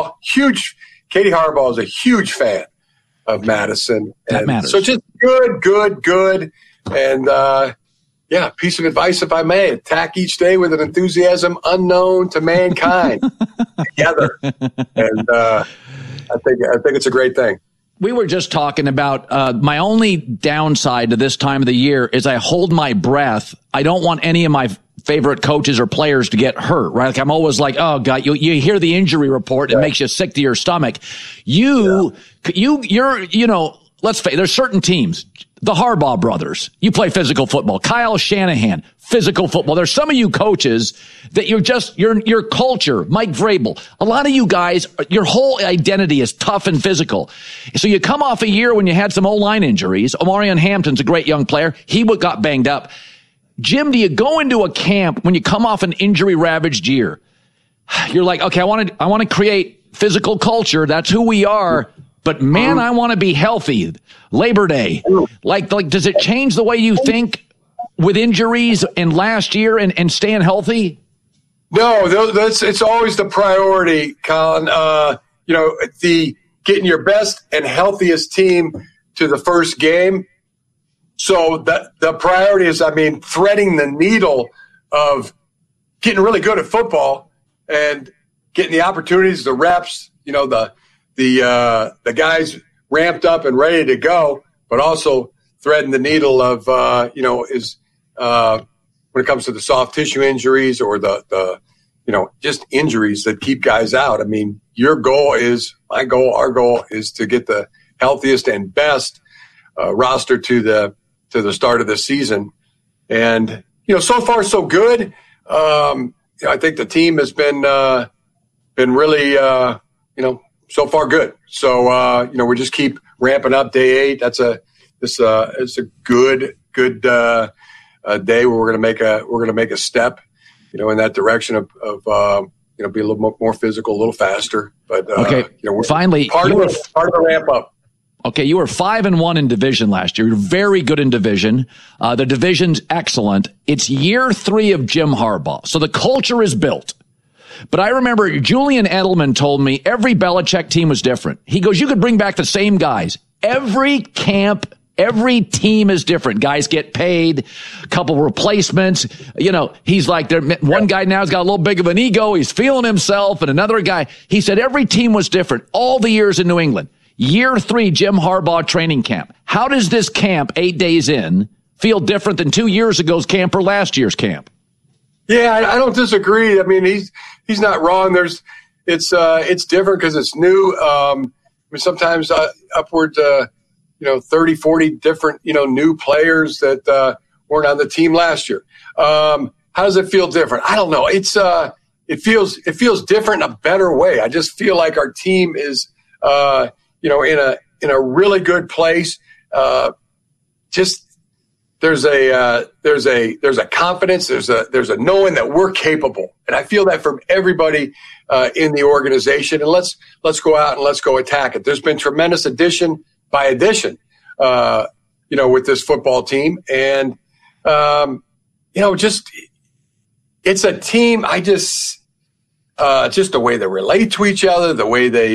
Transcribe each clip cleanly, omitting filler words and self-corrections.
huge. Katie Harbaugh is a huge fan of Madison. That matters. So just good. And, piece of advice, if I may, attack each day with an enthusiasm unknown to mankind together. And I think it's a great thing. We were just talking about my only downside to this time of the year is I hold my breath. I don't want any of my favorite coaches or players to get hurt, right? Like I'm always like, oh God, you hear the injury report. It makes you sick to your stomach. You're, let's face it, there's certain teams, the Harbaugh brothers, you play physical football. Kyle Shanahan, physical football. There's some of you coaches that your culture, Mike Vrabel, a lot of you guys, your whole identity is tough and physical. So you come off a year when you had some O-line injuries. Omarion Hampton's a great young player. He got banged up. Jim, do you go into a camp when you come off an injury-ravaged year? You're like, okay, I want to create physical culture. That's who we are. But man, I want to be healthy. Labor Day. Like, does it change the way you think with injuries and last year and staying healthy? No, it's always the priority, Colin. The getting your best and healthiest team to the first game. So the priority is, threading the needle of getting really good at football and getting the opportunities, the reps, the guys ramped up and ready to go, but also threading the needle of, when it comes to the soft tissue injuries or the just injuries that keep guys out. Our goal is to get the healthiest and best roster to the start of the season. And, so far so good. I think the team has been really, so far good. So, we just keep ramping up day 8. It's a good day where we're going to make a step, in that direction of be a little more physical, a little faster. But okay, finally, part of the ramp up. Okay, you were 5-1 in division last year. You're very good in division. The division's excellent. It's year 3 of Jim Harbaugh, so the culture is built. But I remember Julian Edelman told me every Belichick team was different. He goes, you could bring back the same guys. Every camp, every team is different. Guys get paid, a couple replacements. He's like, one guy now's got a little big of an ego. He's feeling himself. And another guy, he said every team was different all the years in New England. Year 3, Jim Harbaugh training camp. How does this camp 8 days in feel different than 2 years ago's camp or last year's camp? Yeah, I don't disagree. He's not wrong. It's different because it's new. Sometimes upward to 30, 40 different new players that weren't on the team last year. How does it feel different? I don't know. It feels different in a better way. I just feel like our team is in a really good place. There's a confidence. There's a knowing that we're capable, and I feel that from everybody in the organization. And let's go out and let's go attack it. There's been tremendous addition by addition, with this football team, and it's a team. Just the way they relate to each other, the way they,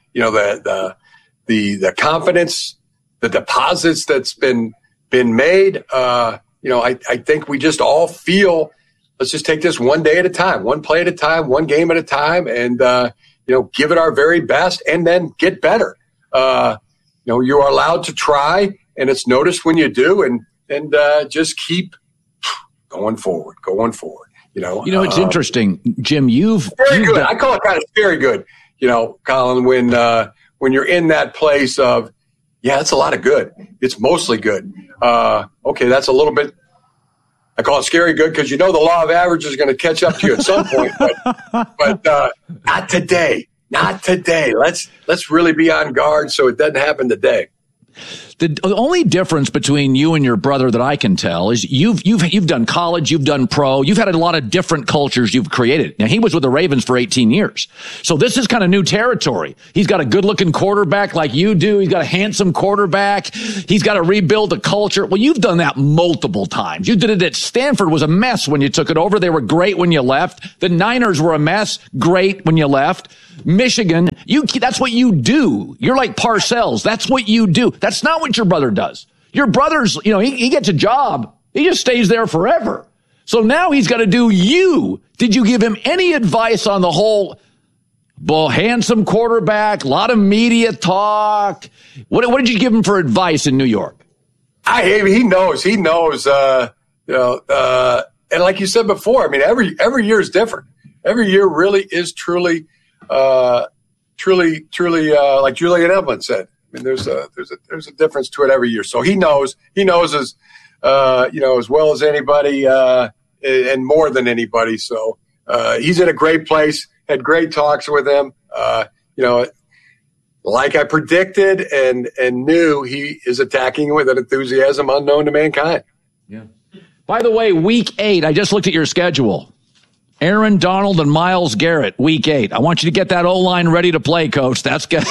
the confidence, the deposits that's been made. I think we just all feel, let's just take this one day at a time, one play at a time, one game at a time, and, give it our very best and then get better. You are allowed to try, and it's noticed when you do, and just keep going forward. It's interesting, Jim, very good. I call it kind of very good, Colin, when you're in that place of, yeah, it's a lot of good. It's mostly good. Okay, that's a little bit, I call it scary good because the law of averages is going to catch up to you at some point, but not today. Not today. Let's really be on guard so it doesn't happen today. The only difference between you and your brother that I can tell is you've done college, you've done pro, you've had a lot of different cultures you've created. Now, he was with the Ravens for 18 years. So this is kind of new territory. He's got a good-looking quarterback like you do. He's got a handsome quarterback. He's got to rebuild the culture. Well, you've done that multiple times. You did it at Stanford. Was a mess when you took it over. They were great when you left. The Niners were a mess. Great when you left. Michigan, that's what you do. You're like Parcells. That's what you do. That's not what your brother does. Your brother's, he gets a job. He just stays there forever. So now he's got to do you. Did you give him any advice on the whole, handsome quarterback, a lot of media talk? What did you give him for advice in New York? He knows, and like you said before, I mean, every year is different. Every year really is truly, like Julian Edelman said. I mean, there's a difference to it every year. So he knows as well as anybody, and more than anybody. So he's in a great place. Had great talks with him. Like I predicted and knew, he is attacking with an enthusiasm unknown to mankind. Yeah. By the way, week 8, I just looked at your schedule. Aaron Donald and Myles Garrett, week 8. I want you to get that O-line ready to play, Coach. That's good.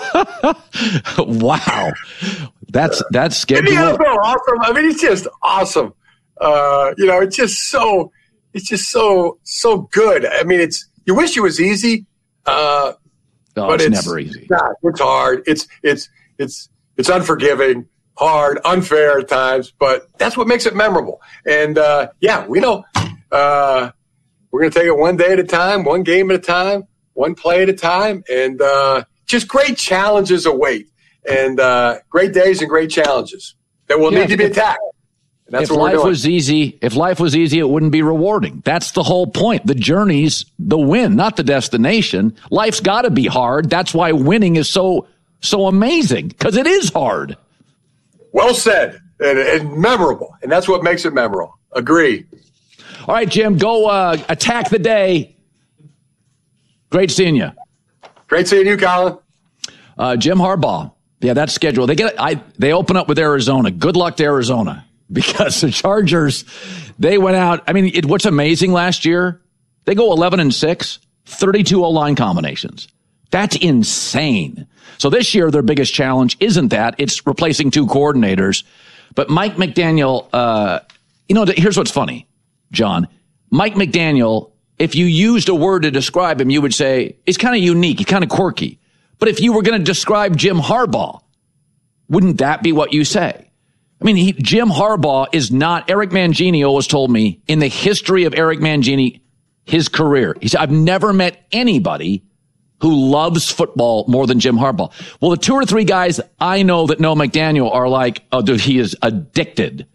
Wow. That's schedule. Isn't he awesome? I mean, it's just awesome. It's just so good. I mean, you wish it was easy. But it's never easy. It's hard. It's unforgiving, hard, unfair at times, but that's what makes it memorable. And we know we're going to take it one day at a time, one game at a time, one play at a time, and just great challenges await, and great days and great challenges that will need to be attacked. And that's what we're doing. If life was easy, it wouldn't be rewarding. That's the whole point. The journey's the win, not the destination. Life's got to be hard. That's why winning is so amazing, because it is hard. Well said, and memorable, and that's what makes it memorable. Agree. All right, Jim, go attack the day. Great seeing you. Great seeing you, Colin. Jim Harbaugh. Yeah, that's scheduled. They open up with Arizona. Good luck to Arizona, because the Chargers, they went out. I mean, what's amazing last year, they go 11-6, 32 O-line combinations. That's insane. So this year, their biggest challenge isn't that. It's replacing 2 coordinators. But Mike McDaniel, here's what's funny, John. Mike McDaniel, if you used a word to describe him, you would say he's kind of unique. He's kind of quirky. But if you were going to describe Jim Harbaugh, wouldn't that be what you say? I mean, Jim Harbaugh is not. Eric Mangini always told me, in the history of Eric Mangini, his career, he said, I've never met anybody who loves football more than Jim Harbaugh. Well, the 2 or 3 guys I know that know McDaniel are like, oh, dude, he is addicted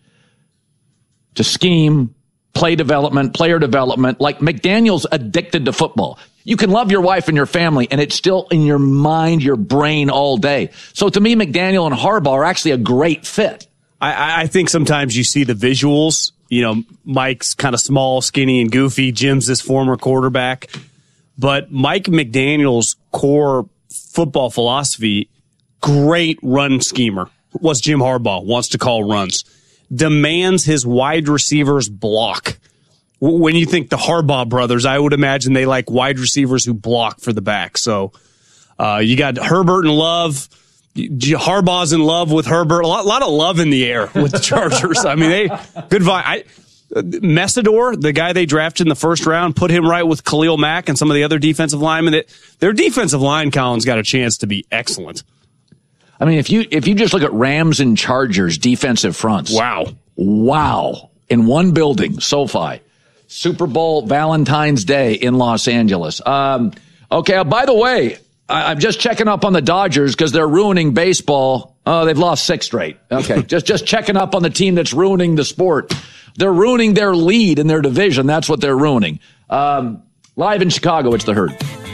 to scheme, player development. Like McDaniel's addicted to football. You can love your wife and your family, and it's still in your mind, your brain all day. So to me, McDaniel and Harbaugh are actually a great fit. I think sometimes you see the visuals. Mike's kind of small, skinny, and goofy. Jim's this former quarterback. But Mike McDaniel's core football philosophy, great run schemer. What's Jim Harbaugh wants to call runs. Demands his wide receivers block. When you think the Harbaugh brothers, I would imagine they like wide receivers who block for the back. So you got Herbert and Love. Harbaugh's in love with Herbert. A lot of love in the air with the Chargers. I mean, good vibe. Messidor, the guy they drafted in the first round, put him right with Khalil Mack and some of the other defensive linemen. Their defensive line, Colin's got a chance to be excellent. I mean, if you just look at Rams and Chargers defensive fronts. Wow. In one building, SoFi. Super Bowl, Valentine's Day in Los Angeles. Okay, by the way, I'm just checking up on the Dodgers because they're ruining baseball. Oh, they've lost 6 straight. Okay, just checking up on the team that's ruining the sport. They're ruining their lead in their division. That's what they're ruining. Live in Chicago, it's The Herd.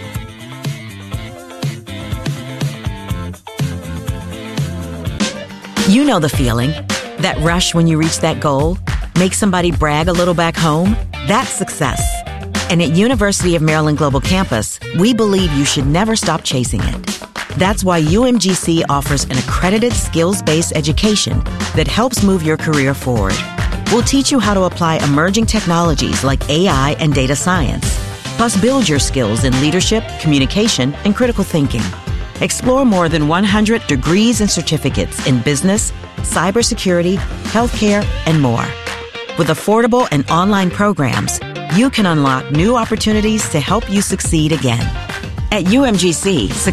You know the feeling. That rush when you reach that goal? Make somebody brag a little back home? That's success. And at University of Maryland Global Campus, we believe you should never stop chasing it. That's why UMGC offers an accredited skills-based education that helps move your career forward. We'll teach you how to apply emerging technologies like AI and data science, plus build your skills in leadership, communication, and critical thinking. Explore more than 100 degrees and certificates in business, cybersecurity, healthcare, and more. With affordable and online programs, you can unlock new opportunities to help you succeed again. At UMGC,